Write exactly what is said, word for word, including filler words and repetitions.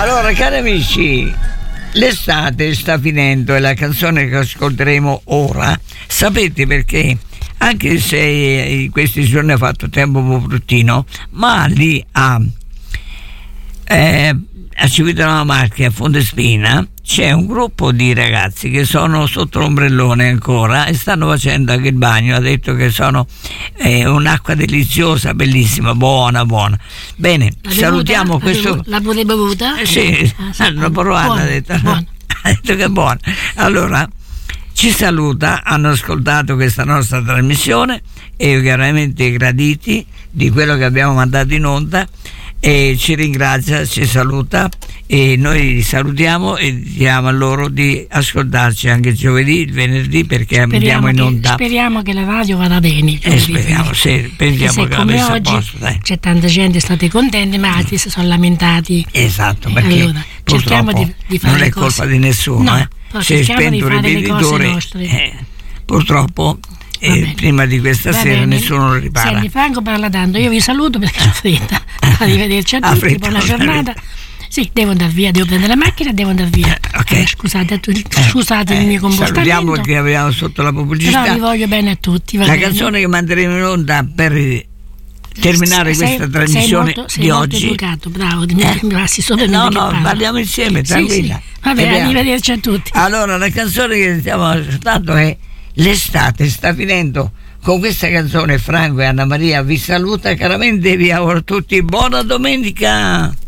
Allora, cari amici, l'estate sta finendo e la canzone che ascolteremo ora, sapete perché? Anche se in questi giorni ha fatto tempo un po' bruttino, ma lì a, eh, a Civitano Marche, a Fondespina, c'è un gruppo di ragazzi che sono sotto l'ombrellone ancora e stanno facendo anche il bagno. Ha detto che sono eh, un'acqua deliziosa, bellissima, buona, buona. Bene, la salutiamo bevuta? questo. La pure bevuta? Eh, sì, ah, hanno provato, ha detto. ha detto che è buona. Allora, ci saluta, hanno ascoltato questa nostra trasmissione e veramente graditi di quello che abbiamo mandato in onda, e ci ringrazia, ci saluta e noi li salutiamo e diciamo a loro di ascoltarci anche giovedì, il venerdì, perché speriamo andiamo in onda. Che, speriamo che la radio vada bene. E eh, speriamo, sì, pensiamo che la messa a posto, dai. C'è tanta gente state contenti, ma altri si sono lamentati. Esatto, perché allora, cerchiamo di, di fare non è cose. colpa di nessuno, no, eh. Se spengo il ripetitore, eh, purtroppo eh, prima di questa Va sera bene. nessuno lo ripara. Senti, Franco parla tanto, io vi saluto perché ho fretta. Arrivederci a tutti, fretta, buona giornata. Sì, devo andare via, devo prendere la macchina e devo andare via. Eh, okay. eh, scusate, scusate eh, il mio comportamento. Salutiamo perché abbiamo sotto la pubblicità. Però vi voglio bene a tutti. Va la bene? canzone che manderemo in onda per terminare sei, questa trasmissione sei molto, sei di molto oggi. Educato, bravo, mi eh? passi solo no, no, parla. parliamo insieme, tranquilla. Sì, sì. Vabbè, Abbiamo. arrivederci a tutti. Allora, la canzone che stiamo ascoltando è L'estate sta finendo. Con questa canzone Franco e Anna Maria vi saluta caramente, vi auguro a tutti buona domenica.